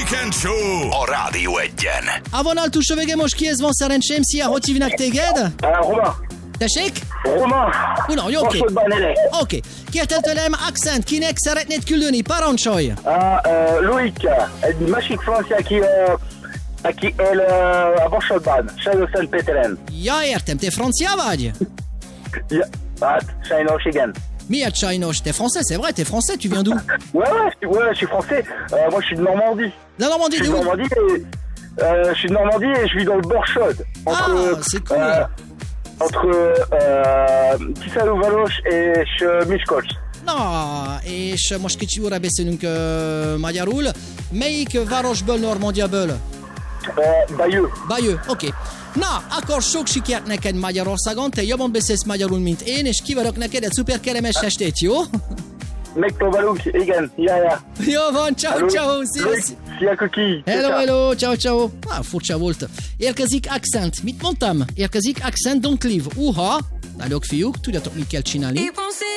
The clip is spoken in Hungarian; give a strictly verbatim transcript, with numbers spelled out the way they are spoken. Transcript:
Weekend Show a Rádió Egyen. A vonal túlsó vége most kihez van szerencsém? Szia, hogy hívnak téged? Uh, Roma. Tessék? Roma. Una, oké. Okay. Oké. Okay. Kértem tőlem, Accent, kinek szeretnéd küldeni? Parancsolj! Uh, uh, Loic, egy másik francia, aki, uh, aki él uh, a Vasodban, Sajnos-Szentpéteren. Ja, értem, te francia vagy? Ja, hát, sajnos, igen. Miért sajnos? T'es français, c'est vrai, t'es français, tu viens d'où? Ouais, ouais, je, ouais, je suis français. Euh, moi, je suis de Normandie. La Normandie, je suis de Normandie et, euh, je suis de Normandie et je vis dans le Bord-Chaude. Ah, c'est cool. Euh, entre euh, Tiszaújváros és Miskolc. Na, és most kicsi óra beszélünk uh, magyarul. Melyik városból, Normandiából? Uh, Bayeux. Bayeux, oké. Okay. Na, akkor sok sikert neked Magyarországon, te jobban beszélsz magyarul, mint én, és kívánok neked egy szuper kellemes estét, jó? Megpróbálunk, igen, ja, ja. Jó van, ciao, ciao, szia, szia, Kuki. Hello, hello, ciao, ciao. Ah, furcsa volt. Érkezik Accent, mit mondtam? Érkezik Accent, Don't Leave. Uha, nagyok fiúk, tudjátok, mit kell csinálni?